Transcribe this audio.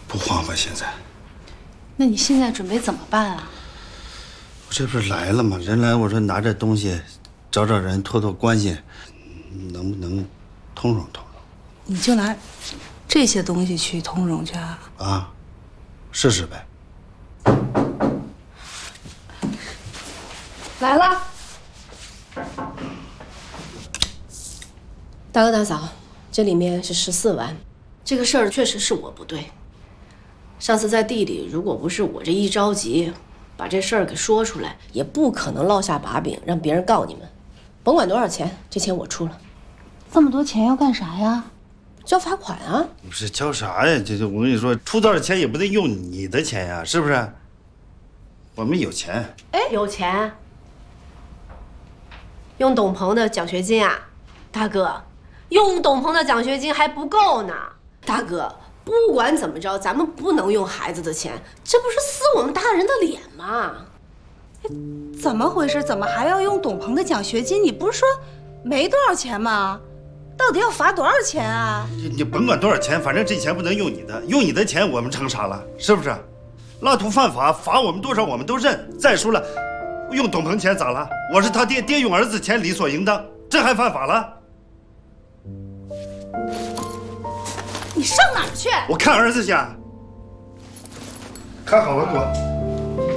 不慌吧？现在？ 那你现在准备怎么办啊？ 我这不是来了吗？人来，我说拿这东西，找找人，托托关系，能不能通融通融？ 你就拿这些东西去通融去啊？ 啊，试试呗。 来了，大哥大嫂，这里面是14万。这个事儿确实是我不对。上次在地里，如果不是我这一着急，把这事儿给说出来，也不可能落下把柄，让别人告你们。甭管多少钱，这钱我出了。 这么多钱要干啥呀？ 交罚款啊！ 不是交啥呀？这我跟你说，出多少钱也不能用你的钱呀，是不是？我们有钱。 哎，有钱。用董鹏的奖学金啊，大哥，用董鹏的奖学金还不够呢。大哥，不管怎么着，咱们不能用孩子的钱，这不是撕我们大人的脸吗？ 怎么回事？怎么还要用董鹏的奖学金？你不是说没多少钱吗？到底要罚多少钱啊？ 你甭管多少钱，反正这钱不能用你的，用你的钱我们成啥了？是不是？拉图犯法，罚我们多少我们都认。再说了，用董鹏钱咋了？我是他爹，爹用儿子钱理所应当，这还犯法了？ 你上哪儿去？ 我看儿子去。看好了，给我。